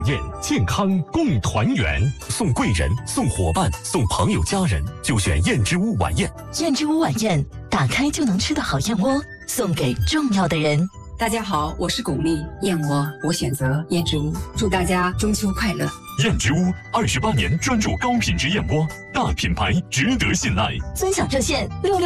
宴健康共团圆，送贵人、送伙伴、送朋友家人，就选燕之屋晚宴。 燕之屋晚宴，打开就能吃的好燕窝，送给重要的人。 大家好，我是巩俐，燕窝我选择燕之屋，祝大家中秋快乐。 燕之屋28年专注高品质燕窝，大品牌值得信赖。 尊享热线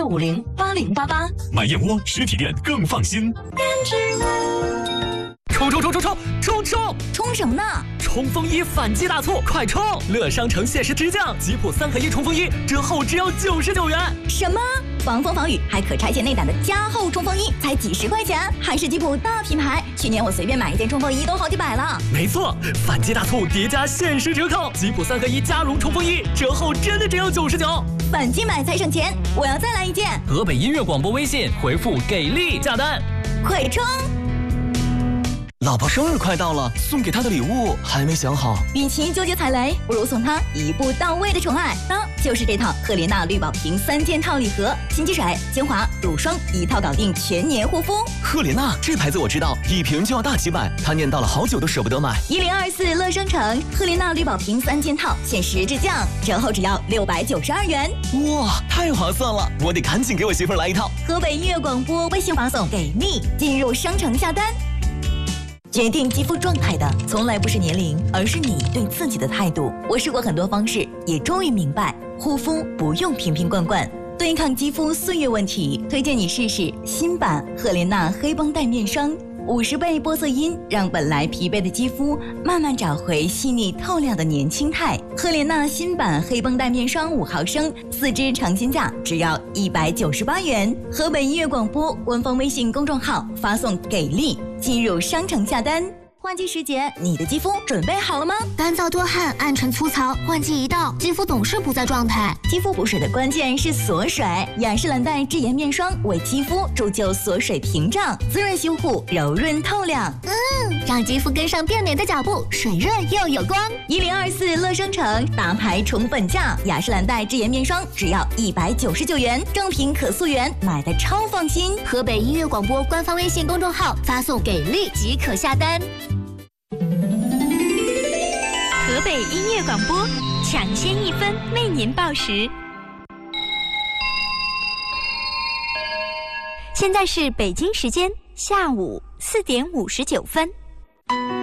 66508088， 买燕窝实体店更放心。 燕之屋。 冲什么呢？ 冲锋衣反击大促，快冲！乐商城限时直降，吉普3合1冲锋衣折后只要99元。 什么？防风防雨还可拆卸内胆的加厚冲锋衣才几十块钱，还是吉普大品牌。去年我随便买一件冲锋衣都好几百了。 没错，反击大促叠加限时折扣，吉普3合1加绒冲锋衣折后真的只要99。 反击买才省钱，我要再来一件。 河北音乐广播微信回复给力下单， 快冲！ 老婆生日快到了，送给她的礼物还没想好。 与其纠结踩雷，不如送她一步到位的宠爱。那就是这套赫莲娜绿宝瓶3件套礼盒，新机水、精华、乳霜一套搞定全年护肤。 赫莲娜这牌子我知道，一瓶就要大几百，她念叨了好久都舍不得买。 1024乐商城赫莲娜绿宝瓶3件套限时直降，折后只要692元。 哇，太划算了！我得赶紧给我媳妇儿来一套。 河北音乐广播微信发送给力，进入商城下单。决定肌肤状态的从来不是年龄，而是你对自己的态度。我试过很多方式，也终于明白，护肤不用瓶瓶罐罐。对抗肌肤岁月问题，推荐你试试新版赫莲娜黑绷带面霜，50倍玻色因，让本来疲惫的肌肤慢慢找回细腻透亮的年轻态。赫莲娜新版黑绷带面霜5毫升，4支尝鲜价只要198元。河北音乐广播官方微信公众号发送给力，进入商城下单。换季时节，你的肌肤准备好了吗？ 干燥多汗、暗沉粗糙，换季一到，肌肤总是不在状态。 肌肤补水的关键是锁水，雅诗兰黛智妍面霜为肌肤铸就锁水屏障，滋润修护，柔润透亮。 让肌肤跟上变美的脚步，水润又有光。 1024乐商城大牌宠粉价，雅诗兰黛智妍面霜只要199元，正品可溯源，买的超放心。 河北音乐广播官方微信公众号发送给力即可下单。 河北音乐广播，抢先1分为您报时。现在是北京时间下午4点59分。